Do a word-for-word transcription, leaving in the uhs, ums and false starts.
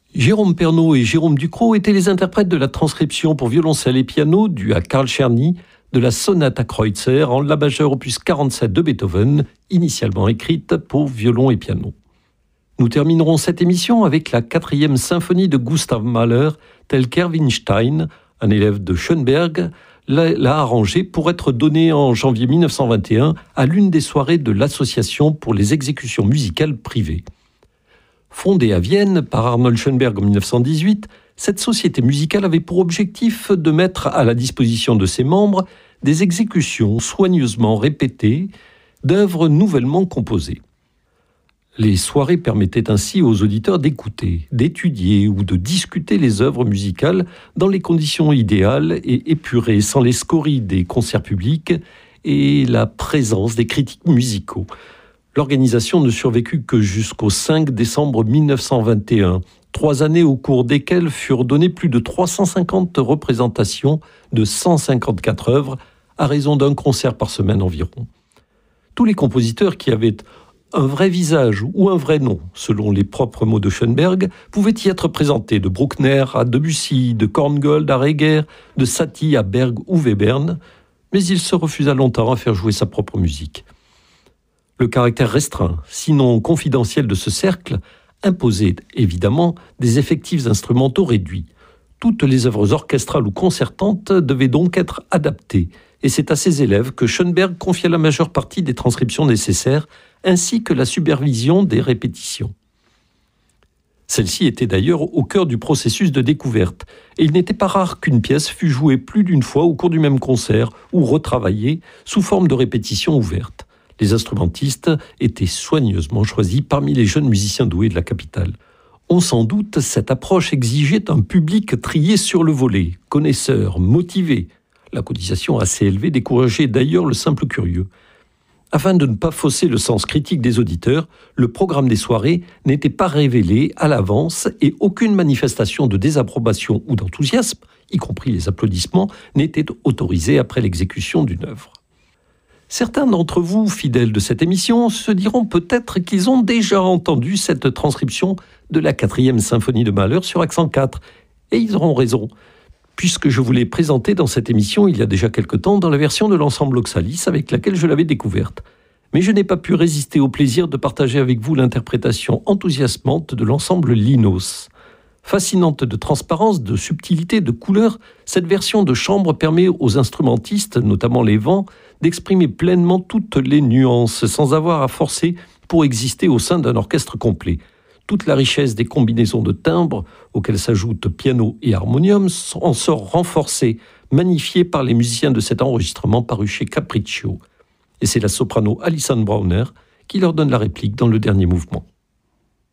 Jérôme Pernaut et Jérôme Ducrot étaient les interprètes de la transcription pour violoncelle et piano due à Karl Czerny de la sonate à Kreutzer en la majeure opus quarante-sept de Beethoven, initialement écrite pour violon et piano. Nous terminerons cette émission avec la quatrième symphonie de Gustav Mahler, telle qu'Erwin Stein, un élève de Schönberg, l'a, l'a arrangée pour être donnée en janvier mille neuf cent vingt et un à l'une des soirées de l'Association pour les exécutions musicales privées. Fondée à Vienne par Arnold Schönberg en mille neuf cent dix-huit, cette société musicale avait pour objectif de mettre à la disposition de ses membres des exécutions soigneusement répétées d'œuvres nouvellement composées. Les soirées permettaient ainsi aux auditeurs d'écouter, d'étudier ou de discuter les œuvres musicales dans les conditions idéales et épurées, sans les scories des concerts publics et la présence des critiques musicaux. L'organisation ne survécut que jusqu'au cinq décembre mille neuf cent vingt et un, trois années au cours desquelles furent données plus de trois cent cinquante représentations de cent cinquante-quatre œuvres, à raison d'un concert par semaine environ. Tous les compositeurs qui avaient un vrai visage ou un vrai nom, selon les propres mots de Schönberg, pouvaient y être présentés, de Bruckner à Debussy, de Korngold à Reger, de Satie à Berg ou Webern, mais il se refusa longtemps à faire jouer sa propre musique. Le caractère restreint, sinon confidentiel de ce cercle, imposait évidemment des effectifs instrumentaux réduits. Toutes les œuvres orchestrales ou concertantes devaient donc être adaptées, et c'est à ses élèves que Schönberg confia la majeure partie des transcriptions nécessaires, ainsi que la supervision des répétitions. Celle-ci était d'ailleurs au cœur du processus de découverte, et il n'était pas rare qu'une pièce fût jouée plus d'une fois au cours du même concert, ou retravaillée sous forme de répétition ouverte. Les instrumentistes étaient soigneusement choisis parmi les jeunes musiciens doués de la capitale. On s'en doute, cette approche exigeait un public trié sur le volet, connaisseur, motivé. La cotisation assez élevée décourageait d'ailleurs le simple curieux. Afin de ne pas fausser le sens critique des auditeurs, le programme des soirées n'était pas révélé à l'avance et aucune manifestation de désapprobation ou d'enthousiasme, y compris les applaudissements, n'était autorisée après l'exécution d'une œuvre. Certains d'entre vous, fidèles de cette émission, se diront peut-être qu'ils ont déjà entendu cette transcription de la quatrième symphonie de Mahler sur accent quatre, et ils auront raison, puisque je vous l'ai présentée dans cette émission il y a déjà quelque temps dans la version de l'ensemble Oxalis avec laquelle je l'avais découverte. Mais je n'ai pas pu résister au plaisir de partager avec vous l'interprétation enthousiasmante de l'ensemble Linos. Fascinante de transparence, de subtilité, de couleur, cette version de chambre permet aux instrumentistes, notamment les vents, d'exprimer pleinement toutes les nuances, sans avoir à forcer pour exister au sein d'un orchestre complet. Toute la richesse des combinaisons de timbres, auxquelles s'ajoutent piano et harmonium, en sort renforcée, magnifiée par les musiciens de cet enregistrement paru chez Capriccio. Et c'est la soprano Alison Brauner qui leur donne la réplique dans le dernier mouvement.